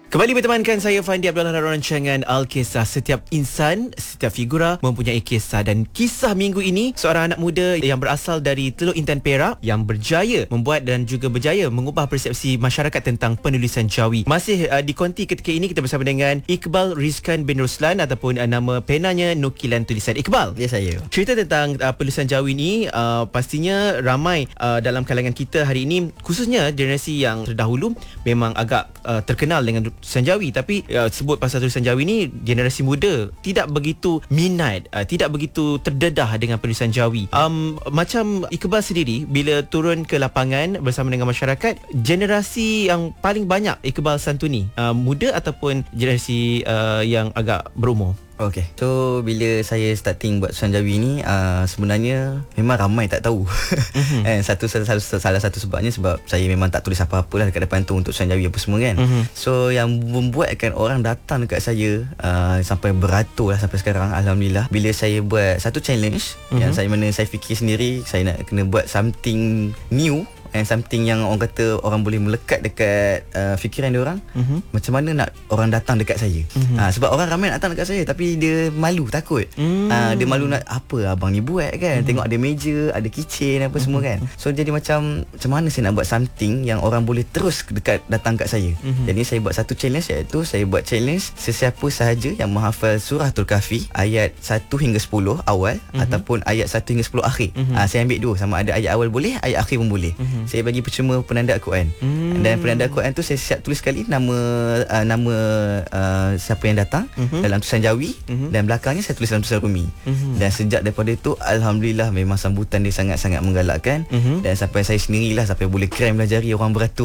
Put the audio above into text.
Kembali bertemankan saya Fandi Abdullah dalam rancangan Al-Kisah. Setiap insan, setiap figura mempunyai kisah, dan kisah minggu ini seorang anak muda yang berasal dari Teluk Intan Perak yang berjaya membuat dan juga berjaya mengubah persepsi masyarakat tentang penulisan Jawi. Masih di konti ketika ini kita bersama dengan Iqbal Rizkan bin Ruslan ataupun nama penanya Nukilan Tulisan. Iqbal, Ya, saya. cerita tentang penulisan Jawi ni pastinya ramai dalam kalangan kita hari ini, khususnya generasi yang terdahulu memang agak terkenal dengan tulisan Jawi, tapi sebut pasal tulisan Jawi ni, generasi muda tidak begitu minat, tidak begitu terdedah dengan penulisan Jawi. Macam Iqbal sendiri bila turun ke lapangan bersama dengan masyarakat, generasi yang paling banyak Iqbal santuni, muda ataupun generasi yang agak berumur? Okay. So bila saya starting buat tulisan Jawi ni, sebenarnya memang ramai tak tahu. Salah satu sebabnya sebab saya memang tak tulis apa-apa lah dekat depan tu untuk tulisan Jawi apa semua kan. So yang membuatkan orang datang dekat saya sampai beratur lah sampai sekarang, alhamdulillah, bila saya buat satu challenge yang saya fikir sendiri saya nak kena buat something new and something yang orang kata orang boleh melekat dekat fikiran dia orang. Macam mana nak orang datang dekat saya. Sebab orang ramai nak datang dekat saya tapi dia malu, takut. Dia malu nak, apa abang ni buat kan. Tengok ada meja, ada keychain apa semua kan. So jadi macam mana saya nak buat something yang orang boleh terus datang kat saya. Jadi saya buat satu challenge, iaitu saya buat challenge sesiapa sahaja yang menghafal surah Al-Kahfi ayat 1 hingga 10 awal ataupun ayat 1 hingga 10 akhir. Saya ambil dua, sama ada ayat awal boleh, ayat akhir pun boleh. Saya bagi percuma penanda Al-Quran. Dan penanda Al-Quran tu saya siap tulis sekali nama siapa yang datang dalam tulisan Jawi, dan belakangnya saya tulis dalam tulisan Rumi. Dan sejak daripada itu, alhamdulillah, memang sambutan dia sangat-sangat menggalakkan. Dan sampai saya sendirilah sampai boleh cram lah jari orang beratur